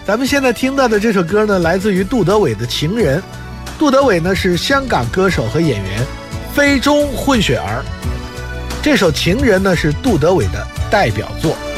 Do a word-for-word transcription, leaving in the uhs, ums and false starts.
咱们现在听到的这首歌呢，来自于杜德伟的《情人》。杜德伟呢是香港歌手和演员，非中混血儿。这首《情人》呢是杜德伟的代表作。